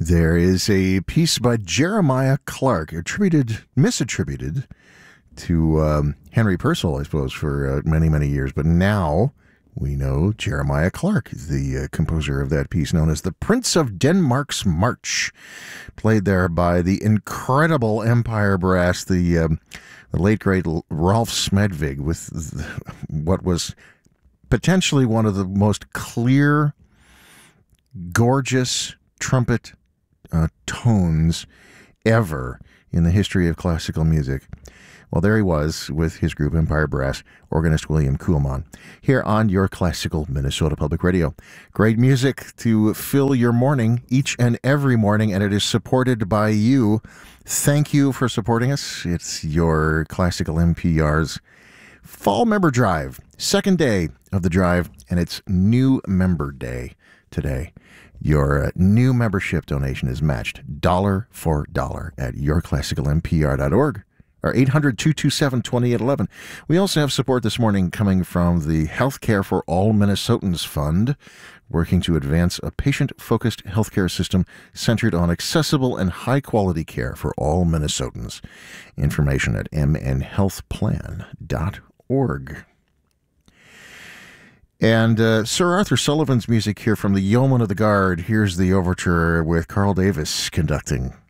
There is a piece by Jeremiah Clark, misattributed to Henry Purcell, I suppose, for many, many years. But now we know Jeremiah Clark is the composer of that piece, known as the Prince of Denmark's March, played there by the incredible Empire Brass, the late, great Rolf Smedvig, with what was potentially one of the most clear, gorgeous trumpet tones ever in the history of classical music. Well, there he was with his group Empire Brass, organist William Kuhlmann, here on your Classical Minnesota Public Radio. Great music to fill your morning each and every morning, and it is supported by you. Thank you for supporting us. It's your Classical MPR's Fall Member Drive, second day of the drive, and it's New Member Day today. Your new membership donation is matched dollar for dollar at yourclassicalmpr.org or 800-227-2811. We also have support this morning coming from the Healthcare for All Minnesotans Fund, working to advance a patient-focused healthcare system centered on accessible and high-quality care for all Minnesotans. Information at mnhealthplan.org. And Sir Arthur Sullivan's music here from the Yeoman of the Guard. Here's the overture with Carl Davis conducting.